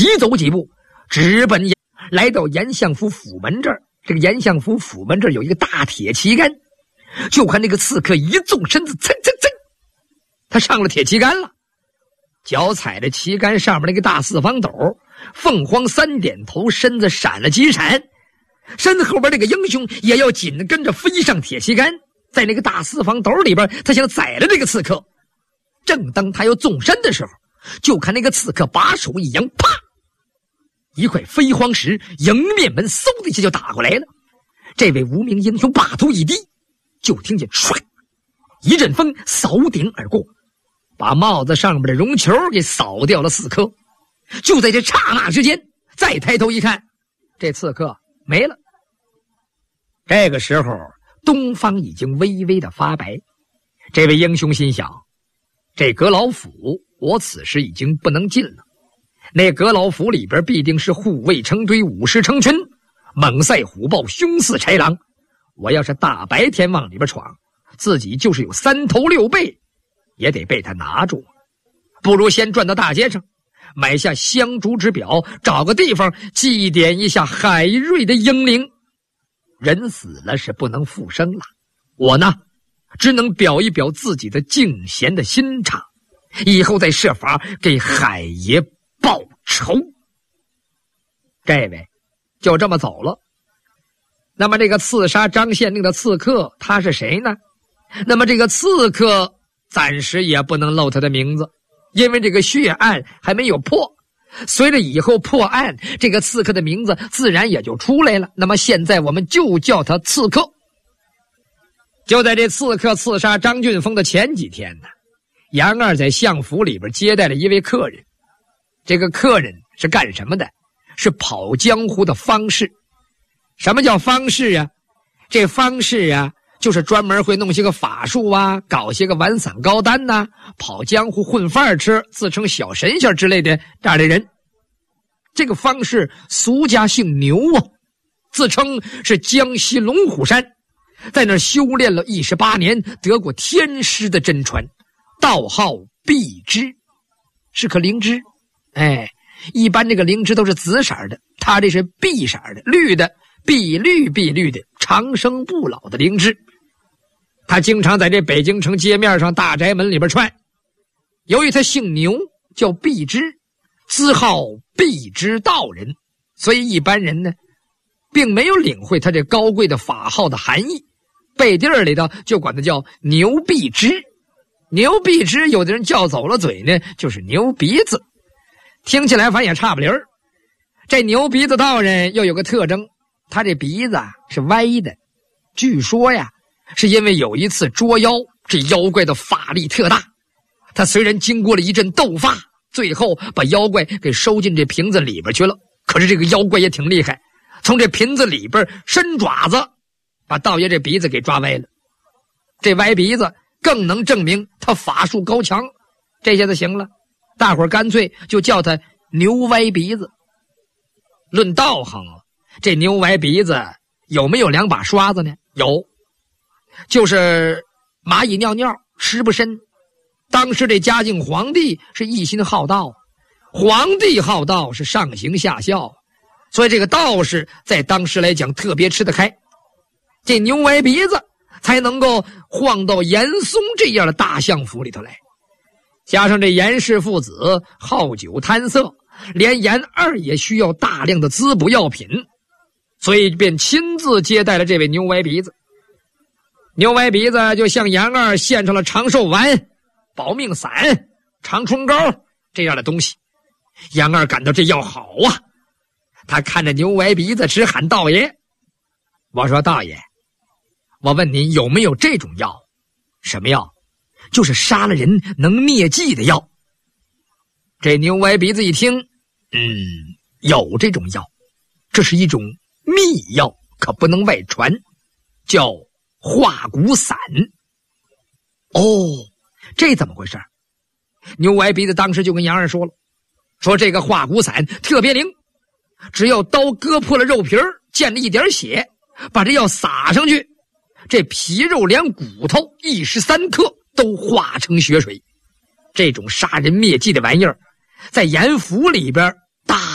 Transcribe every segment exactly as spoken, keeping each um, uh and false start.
急走几步，直奔来到严相府府门这儿。这个严相府府门这儿有一个大铁旗杆，就看那个刺客一纵身子，噌噌噌，他上了铁旗杆了，脚踩着旗杆上面那个大四方斗，凤凰三点头，身子闪了几闪，身后边那个英雄也要紧跟着飞上铁旗杆，在那个大四方斗里边，他想宰了这个刺客。正当他要纵身的时候，就看那个刺客把手一扬，啪，一块飞黄石迎面门嗖的一下就打过来了。这位无名英雄把头一低，就听见唰一阵风扫顶而过，把帽子上面的绒球给扫掉了四颗。就在这刹那之间，再抬头一看，这刺客没了。这个时候东方已经微微的发白，这位英雄心想，这阁老府我此时已经不能进了，那阁老府里边必定是护卫成堆，武士成群，猛赛虎豹，凶似豺狼，我要是大白天往里边闯，自己就是有三头六臂也得被他拿住，不如先转到大街上买下香烛之表，找个地方祭奠一下海瑞的英灵。人死了是不能复生了，我呢只能表一表自己的敬贤的心肠，以后再设法给海爷报仇。这位就这么走了。那么这个刺杀张县令的刺客他是谁呢？那么这个刺客暂时也不能露他的名字，因为这个血案还没有破，随着以后破案，这个刺客的名字自然也就出来了。那么现在我们就叫他刺客。就在这刺客刺杀张俊峰的前几天呢，杨二在相府里边接待了一位客人。这个客人是干什么的？是跑江湖的方士。什么叫方士啊？这方士啊，就是专门会弄些个法术啊，搞些个丸散高丹呐、啊，跑江湖混饭吃，自称小神仙之类的这样的人。这个方士俗家姓牛啊，自称是江西龙虎山，在那儿修炼了一十八年，得过天师的真传，道号碧芝，是颗灵芝。哎，一般这个灵芝都是紫色的，它这是碧色的，绿的，碧绿碧绿的，长生不老的灵芝。他经常在这北京城街面上大宅门里边串。由于他姓牛，叫碧芝，自号碧芝道人，所以一般人呢并没有领会他这高贵的法号的含义，背地里头就管他叫牛碧芝。牛碧芝有的人叫走了嘴呢，就是牛鼻子，听起来反正也差不离儿。这牛鼻子道人又有个特征，他这鼻子是歪的，据说呀是因为有一次捉妖，这妖怪的法力特大，他虽然经过了一阵斗法，最后把妖怪给收进这瓶子里边去了，可是这个妖怪也挺厉害，从这瓶子里边伸爪子把道爷这鼻子给抓歪了。这歪鼻子更能证明他法术高强，这下子行了，大伙儿干脆就叫他牛歪鼻子。论道行啊，这牛歪鼻子有没有两把刷子呢？有，就是蚂蚁尿尿吃不深。当时这嘉靖皇帝是一心好道，皇帝好道是上行下效，所以这个道士在当时来讲特别吃得开，这牛歪鼻子才能够晃到严嵩这样的大相府里头来。加上这严氏父子好酒贪色，连严二也需要大量的滋补药品，所以便亲自接待了这位牛歪鼻子。牛歪鼻子就向严二献上了长寿丸、保命散、长春膏这样的东西。严二感到这药好啊，他看着牛歪鼻子直喊道爷。我说道爷，我问您有没有这种药？什么药？就是杀了人能灭迹的药。这牛歪鼻子一听，嗯，有这种药，这是一种秘药，可不能外传，叫化骨散。哦，这怎么回事？牛歪鼻子当时就跟杨二说了，说这个化骨散特别灵，只要刀割破了肉皮儿，见了一点血，把这药撒上去，这皮肉连骨头一时三刻都化成血水。这种杀人灭迹的玩意儿在严府里边大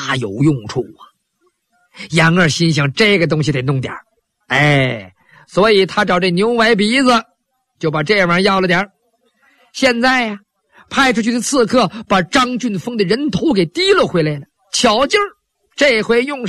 大有用处啊。杨二心想，这个东西得弄点儿，哎，所以他找这牛歪鼻子就把这玩意儿要了点儿。现在呀、啊，派出去的刺客把张俊峰的人头给提了回来了，巧劲儿，这回用上